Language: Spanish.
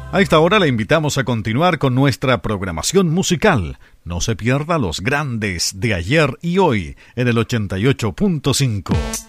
A esta hora le invitamos a continuar con nuestra programación musical. No se pierda los grandes de ayer y hoy en el 88.5.